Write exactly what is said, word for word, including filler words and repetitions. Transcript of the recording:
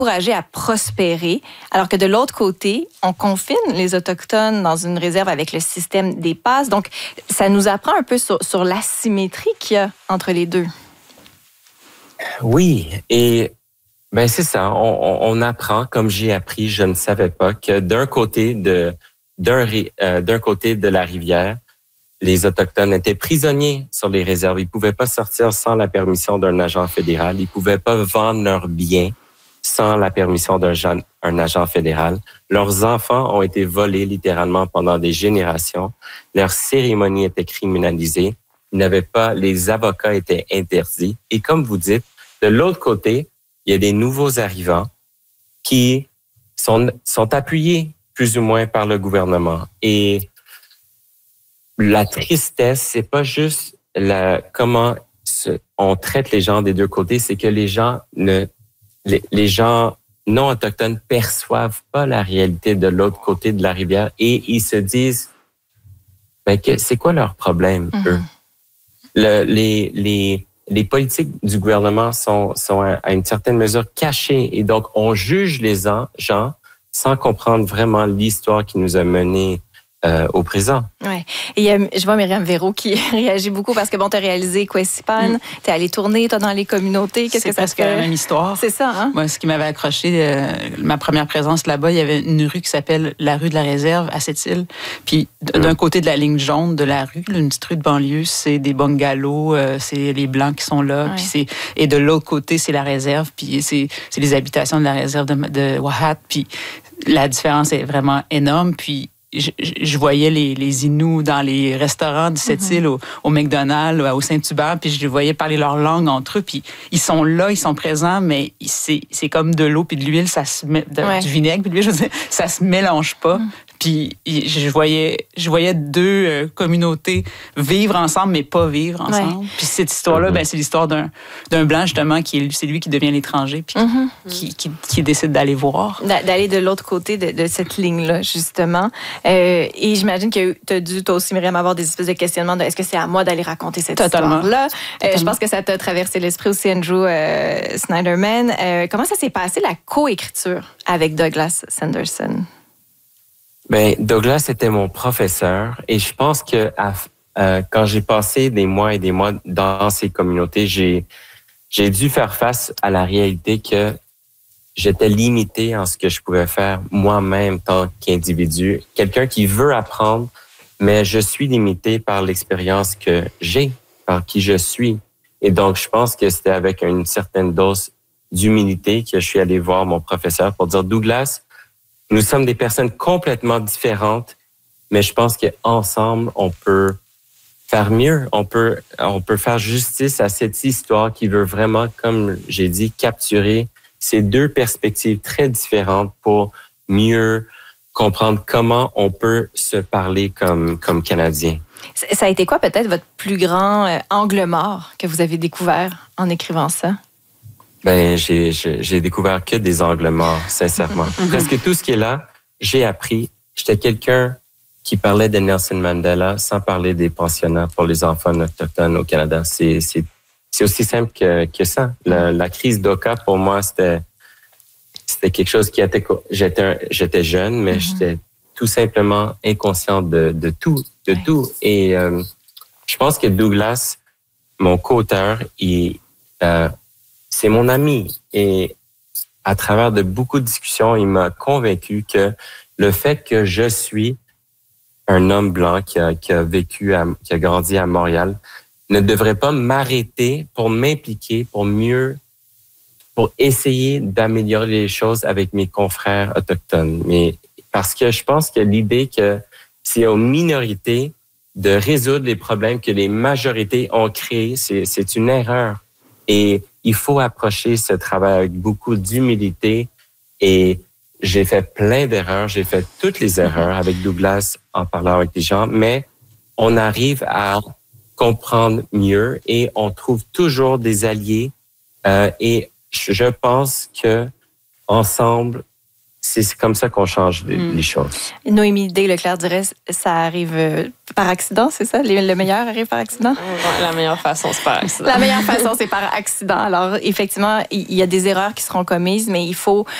encouragés à prospérer, alors que de l'autre côté, on confine les Autochtones dans une réserve avec le système des passes. Donc, ça nous apprend un peu sur, sur l'asymétrie qu'il y a entre les deux. Oui, et ben c'est ça. On, on apprend, comme j'ai appris, je ne savais pas que d'un côté de d'un, euh, d'un côté de la rivière, les Autochtones étaient prisonniers sur les réserves. Ils pouvaient pas sortir sans la permission d'un agent fédéral. Ils pouvaient pas vendre leurs biens sans la permission d'un un agent fédéral. Leurs enfants ont été volés littéralement pendant des générations. Leurs cérémonies étaient criminalisées. Ils n'avaient pas, les avocats étaient interdits. Et comme vous dites, de l'autre côté, il y a des nouveaux arrivants qui sont, sont appuyés plus ou moins par le gouvernement. Et la tristesse, c'est pas juste la, comment on traite les gens des deux côtés, c'est que les gens ne, les, les gens non autochtones perçoivent pas la réalité de l'autre côté de la rivière et ils se disent, ben, que, c'est quoi leur problème, mm-hmm. eux? Le, les, les, les politiques du gouvernement sont, sont à, à une certaine mesure cachées et donc on juge les gens sans comprendre vraiment l'histoire qui nous a menés Euh, au présent. Oui. Et euh, je vois Myriam Véro qui réagit beaucoup parce que, bon, tu as réalisé Quessipan, mm. tu es allé tourner, toi, dans les communautés. Qu'est-ce c'est que ça presque fait? la même histoire. C'est ça, hein? Moi, ce qui m'avait accroché, euh, ma première présence là-bas, il y avait une rue qui s'appelle la rue de la Réserve à Sept-Îles. Puis, d'un mm. côté de la ligne jaune de la rue, une petite rue de banlieue, c'est des bungalows, euh, c'est les Blancs qui sont là. Ouais. Puis c'est, et de l'autre côté, c'est la réserve, puis c'est, c'est les habitations de la réserve de, de Wahat. Puis la différence est vraiment énorme. Puis Je, je voyais les, les Inuits dans les restaurants de cette mm-hmm. île, au, au McDonald's, au Saint-Hubert, puis je les voyais parler leur langue entre eux, puis ils sont là, ils sont présents, mais c'est, c'est comme de l'eau puis de l'huile, ça se met, de, ouais. du vinaigre puis de l'huile, je veux dire, ça se mélange pas. Mm. Puis je voyais, je voyais deux euh, communautés vivre ensemble, mais pas vivre ensemble. Ouais. Puis cette histoire-là, mm-hmm. ben, c'est l'histoire d'un, d'un Blanc, justement, qui est, c'est lui qui devient l'étranger, puis mm-hmm. qui, qui, qui décide d'aller voir. D'aller de l'autre côté de, de cette ligne-là, justement. Euh, et j'imagine que tu as dû, toi aussi, Myriam, avoir des espèces de questionnements de est-ce que c'est à moi d'aller raconter cette Totalement. histoire-là? Euh, je pense que ça t'a traversé l'esprit aussi, Andrew euh, Snyderman. Euh, comment ça s'est passé, la coécriture avec Douglas Sanderson? Ben, Douglas était mon professeur et je pense que à, euh, quand j'ai passé des mois et des mois dans ces communautés, j'ai, j'ai dû faire face à la réalité que j'étais limité en ce que je pouvais faire moi-même tant qu'individu. Quelqu'un qui veut apprendre, mais je suis limité par l'expérience que j'ai, par qui je suis. Et donc, je pense que c'était avec une certaine dose d'humilité que je suis allé voir mon professeur pour dire, Douglas, nous sommes des personnes complètement différentes, mais je pense qu'ensemble, on peut faire mieux. On peut, on peut faire justice à cette histoire qui veut vraiment, comme j'ai dit, capturer ces deux perspectives très différentes pour mieux comprendre comment on peut se parler comme, comme Canadiens. Ça a été quoi peut-être votre plus grand euh, angle mort que vous avez découvert en écrivant ça? Ben, j'ai, j'ai, j'ai découvert que des angles morts, sincèrement. Mm-hmm. Presque tout ce qui est là, j'ai appris. J'étais quelqu'un qui parlait de Nelson Mandela sans parler des pensionnats pour les enfants autochtones au Canada. C'est, c'est, c'est aussi simple que, que ça. La, la crise d'Oka, pour moi, c'était, c'était quelque chose qui était, j'étais, j'étais jeune, mais mm-hmm. j'étais tout simplement inconscient de, de tout, de ouais. tout. Et, euh, je pense que Douglas, mon co-auteur, il, euh, c'est mon ami et à travers de beaucoup de discussions, il m'a convaincu que le fait que je suis un homme blanc qui a, qui a vécu, à, qui a grandi à Montréal, ne devrait pas m'arrêter pour m'impliquer, pour mieux, pour essayer d'améliorer les choses avec mes confrères autochtones. Mais parce que je pense que l'idée que c'est aux minorités de résoudre les problèmes que les majorités ont créés, c'est, c'est une erreur. Et il faut approcher ce travail avec beaucoup d'humilité. Et j'ai fait plein d'erreurs. J'ai fait toutes les erreurs avec Douglas en parlant avec les gens. Mais on arrive à comprendre mieux et on trouve toujours des alliés. Euh, et je pense que ensemble, c'est comme ça qu'on change les, Mm. les choses. Noémie D. Leclerc dirait ça arrive euh, par accident, c'est ça? Le le meilleur arrive par accident? Ouais, la meilleure façon, c'est par accident. La meilleure façon, c'est par accident. Alors, effectivement, il y a des erreurs qui seront commises, mais il faut